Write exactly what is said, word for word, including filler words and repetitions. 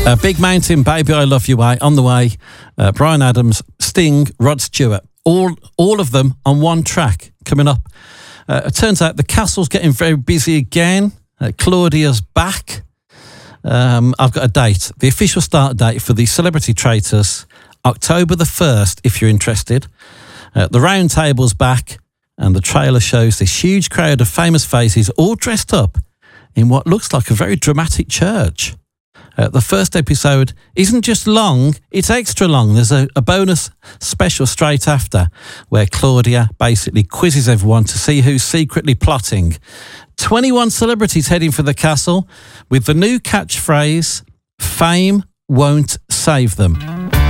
Uh, Big Mountain, Baby I Love You Way, on the way. Uh, Bryan Adams, Sting, Rod Stewart, all all of them on one track coming up. Uh, it turns out the Castle's getting very busy again. Uh, Claudia's back. Um, I've got a date. The official start date for the Celebrity Traitors, October the first, if you're interested. Uh, the round table's back, and the trailer shows this huge crowd of famous faces all dressed up in what looks like a very dramatic church. Uh, the first episode isn't just long, it's extra long. There's a, a bonus special straight after where Claudia basically quizzes everyone to see who's secretly plotting. twenty-one celebrities heading for the Castle with the new catchphrase, "Fame won't save them."